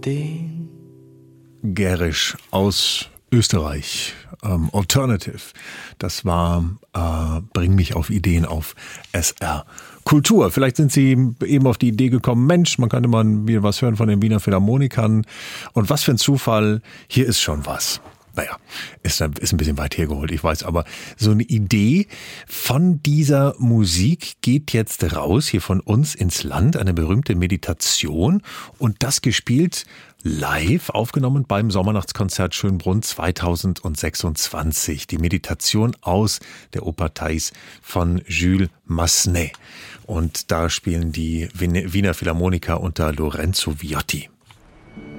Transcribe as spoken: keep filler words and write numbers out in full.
Ideen. Gerisch aus Österreich, ähm, Alternative. Das war äh, Bring mich auf Ideen auf S R Kultur. Vielleicht sind Sie eben auf die Idee gekommen, Mensch, man könnte mal wieder was hören von den Wiener Philharmonikern. Und was für ein Zufall, hier ist schon was. Naja, ist, ist ein bisschen weit hergeholt, ich weiß, aber so eine Idee von dieser Musik geht jetzt raus, hier von uns ins Land, eine berühmte Meditation und das gespielt live, aufgenommen beim Sommernachtskonzert Schönbrunn zweitausendsechsundzwanzig. Die Meditation aus der Oper Thais von Jules Massenet. Und da spielen die Wiener Philharmoniker unter Lorenzo Viotti.